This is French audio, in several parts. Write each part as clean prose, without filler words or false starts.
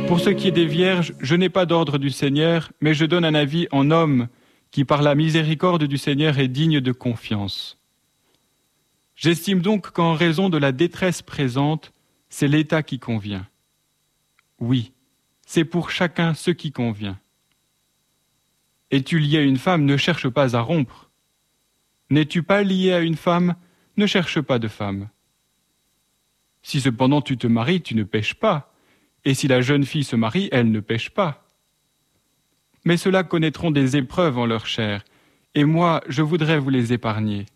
Pour ce qui est des vierges, je n'ai pas d'ordre du Seigneur, mais je donne un avis en homme qui, par la miséricorde du Seigneur, est digne de confiance. J'estime donc qu'en raison de la détresse présente, c'est l'état qui convient. Oui, c'est pour chacun ce qui convient. Es-tu lié à une femme, ne cherche pas à rompre. N'es-tu pas lié à une femme, ne cherche pas de femme. Si cependant tu te maries, tu ne pèches pas. Et si la jeune fille se marie, elle ne pèche pas. Mais ceux-là connaîtront des épreuves en leur chair, et moi, je voudrais vous les épargner.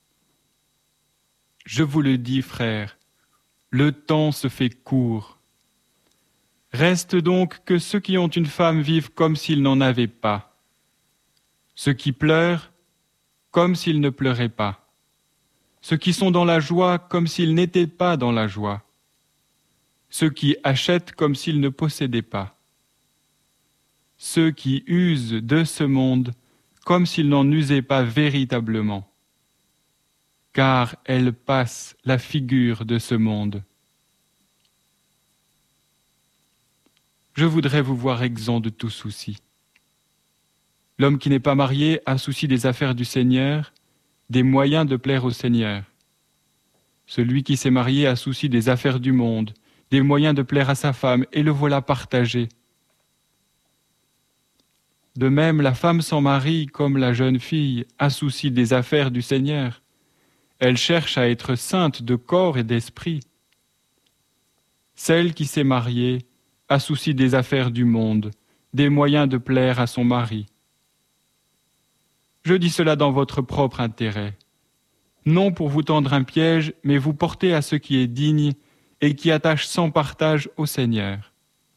Je vous le dis, frères, le temps se fait court. Reste donc que ceux qui ont une femme vivent comme s'ils n'en avaient pas. Ceux qui pleurent, comme s'ils ne pleuraient pas. Ceux qui sont dans la joie, comme s'ils n'étaient pas dans la joie. Ceux qui achètent comme s'ils ne possédaient pas. Ceux qui usent de ce monde, comme s'ils n'en usaient pas véritablement. Car elle passe la figure de ce monde. Je voudrais vous voir exempt de tout souci. L'homme qui n'est pas marié a souci des affaires du Seigneur, des moyens de plaire au Seigneur. Celui qui s'est marié a souci des affaires du monde, des moyens de plaire à sa femme, et le voilà partagé. De même, la femme sans mari, comme la jeune fille, a souci des affaires du Seigneur. Elle cherche à être sainte de corps et d'esprit. Celle qui s'est mariée a souci des affaires du monde, des moyens de plaire à son mari. Je dis cela dans votre propre intérêt, non pour vous tendre un piège, mais vous porter à ce qui est digne et qui attache sans partage au Seigneur.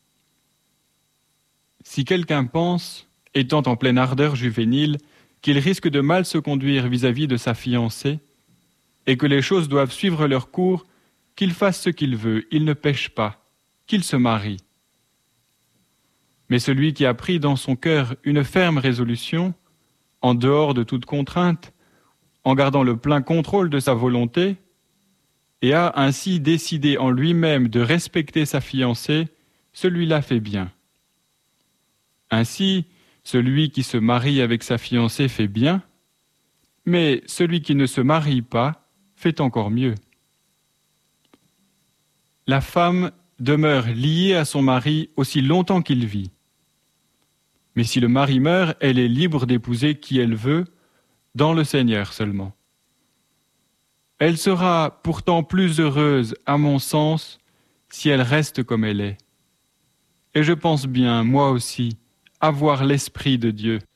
Si quelqu'un pense, étant en pleine ardeur juvénile, qu'il risque de mal se conduire vis-à-vis de sa fiancée, et que les choses doivent suivre leur cours, qu'il fasse ce qu'il veut, il ne pêche pas, qu'il se marie. Mais celui qui a pris dans son cœur une ferme résolution, en dehors de toute contrainte, en gardant le plein contrôle de sa volonté, et a ainsi décidé en lui-même de respecter sa fiancée, celui-là fait bien. Ainsi, celui qui se marie avec sa fiancée fait bien, mais celui qui ne se marie pas fait encore mieux. La femme demeure liée à son mari aussi longtemps qu'il vit. Mais si le mari meurt, elle est libre d'épouser qui elle veut, dans le Seigneur seulement. Elle sera pourtant plus heureuse, à mon sens, si elle reste comme elle est. Et je pense bien, moi aussi, avoir l'Esprit de Dieu.